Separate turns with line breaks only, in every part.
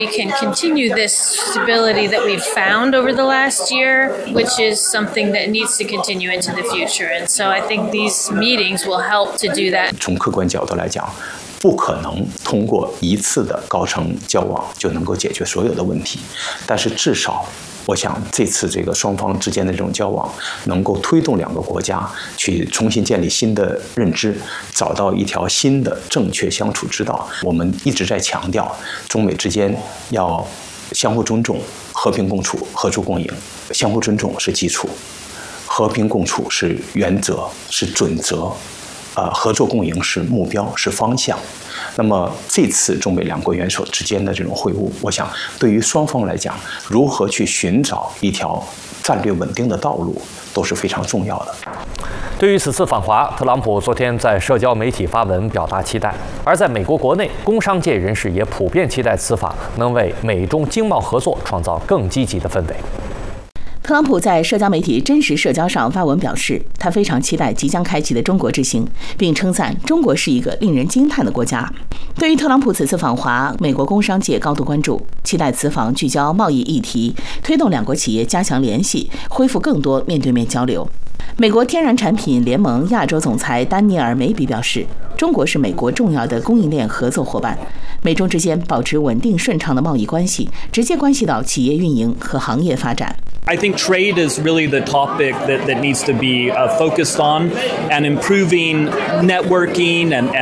We can continue this stability that we've found over the last year, which is something that needs to continue into the future. And so I think these meetings will help to do that.
从客观角度来讲，不可能通过一次的高层交往就能够解决所有的问题，但是至少我想这次这个双方之间的这种交往，能够推动两个国家去重新建立新的认知，找到一条新的正确相处之道。我们一直在强调，中美之间要相互尊重、和平共处、合作共赢。相互尊重是基础，和平共处是原则、是准则，合作共赢是目标、是方向。那么这次中美两国元首之间的这种会晤，我想对于双方来讲，如何去寻找一条战略稳定的道路，都是非常重要的。
对于此次访华，特朗普昨天在社交媒体发文表达期待，而在美国国内，工商界人士也普遍期待此访能为美中经贸合作创造更积极的氛围。
特朗普在社交媒体真实社交上发文表示，他非常期待即将开启的中国之行，并称赞中国是一个令人惊叹的国家。对于特朗普此次访华，美国工商界高度关注，期待此访聚焦贸易议题，推动两国企业加强联系，恢复更多面对面交流。美国天然产品联盟亚洲总裁丹尼尔·梅比表示，中国是美国重要的供应链合作伙伴，美中之间保持稳定顺畅的贸易关系，直接关系到企业运营和行业发展。
I think trade is really the topic that needs to be focused on, and improving networking and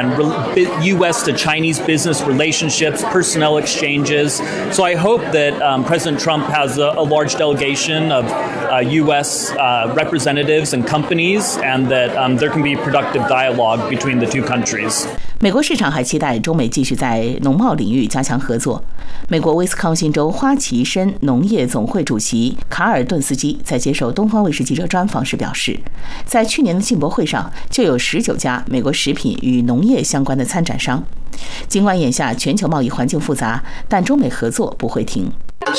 U.S. to Chinese business relationships, personnel exchanges. So I hope that President Trump has a large delegation of U.S. representatives and companies, and that there can be productive dialogue between the two countries.
美国市场还期待中美继续在农贸领域加强合作。美国威斯康星州花旗参农业总会主席卡尔顿斯基在接受东方卫视记者专访时表示，在去年的进博会上就有19家美国食品与农业相关的参展商。尽管眼下全球贸易环境复杂，但中美合作不会停。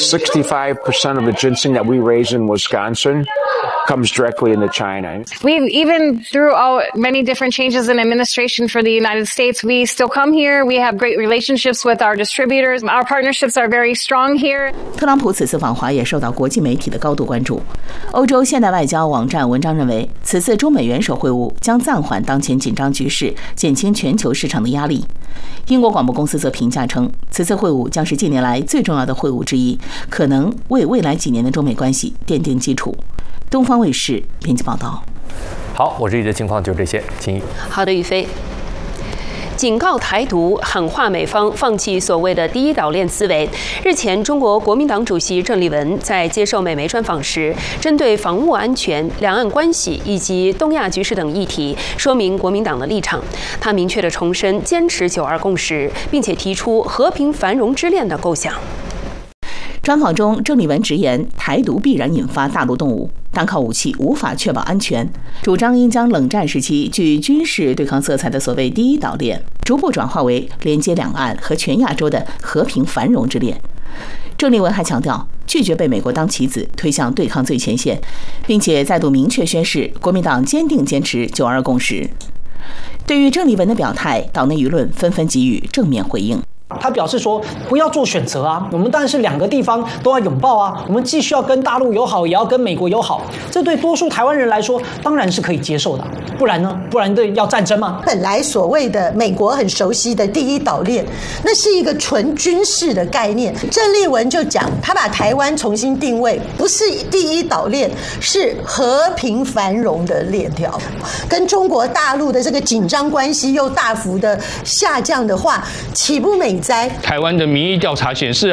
65% of the ginseng that we raise in Wisconsin comes directly into China.
We've even throughout many different changes in administration for the United States, we still come here. We have great relationships with our distributors. Our partnerships are very strong here.
特朗普此次访华也受到国际媒体的高度关注。欧洲现代外交网站文章认为，此次中美元首会晤将暂缓当前紧张局势，减轻全球市场的压力。英国广播公司则评价称，此次会晤将是近年来最重要的会晤之一，可能为未来几年的中美关系奠定基础。东方卫视编辑报道。
好，我这里的情况就这些，秦毅。
好的，宇飞。警告台独，喊话美方放弃所谓的第一岛链思维。日前，中国国民党主席郑丽文在接受美媒专访时，针对防务安全、两岸关系以及东亚局势等议题，说明国民党的立场。他明确地重申坚持9·2共识，并且提出和平繁荣之链的构想。
专访中，郑丽文直言，台独必然引发大陆动武，单靠武器无法确保安全，主张应将冷战时期具军事对抗色彩的所谓第一岛链，逐步转化为连接两岸和全亚洲的和平繁荣之链。郑丽文还强调，拒绝被美国当棋子推向对抗最前线，并且再度明确宣示，国民党坚定坚持9·2共识。对于郑丽文的表态，岛内舆论纷纷给予正面回应。
他表示说，不要做选择啊，我们当然是2个地方都要拥抱啊，我们既需要跟大陆友好，也要跟美国友好，这对多数台湾人来说当然是可以接受的，不然呢？不然要战争吗？
本来所谓的美国很熟悉的第一岛链，那是一个纯军事的概念。郑丽文就讲，他把台湾重新定位，不是第一岛链，是和平繁荣的链条。跟中国大陆的这个紧张关系又大幅的下降的话，岂不美哉？
台湾的民意调查显示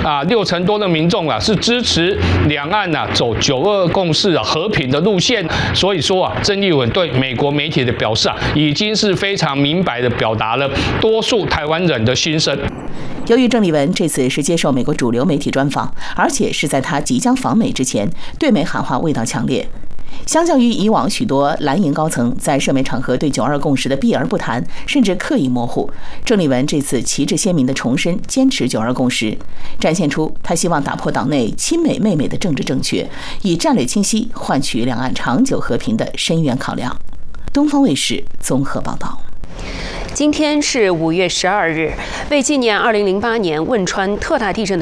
6成多的民众是支持两岸走9·2共识和平的路线。所以说郑丽文对美国媒体的表示已经是非常明白的表达了多数台湾人的心声。
由于郑丽文这次是接受美国主流媒体专访，而且是在他即将访美之前，对美喊话味道强烈。相较于以往许多蓝营高层在涉美场合对9·2共识的避而不谈，甚至刻意模糊，郑丽文这次旗帜鲜明地重申坚持9·2共识，展现出他希望打破党内亲美媚美的政治正确，以战略清晰换取两岸长久和平的深远考量。东方卫视综合报道。
今天是5月12日，为纪念2008年汶川特大地震的